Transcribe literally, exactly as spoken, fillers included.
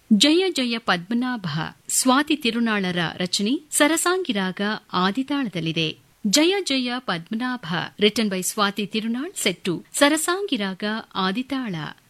ಜಯ ಜಯ ಪದ್ಮನಾಭ ಸ್ವಾತಿ ತಿರುನಾಳರ ರಚನೆ ಸರಸಾಂಗಿರಾಗ ಆದಿತಾಳದಲ್ಲಿದೆ. ಜಯ ಜಯ Padmanabha written by Swati Tirunal set ಸರಸಾಂಗಿರಾಗ ಆದಿತಾಳ.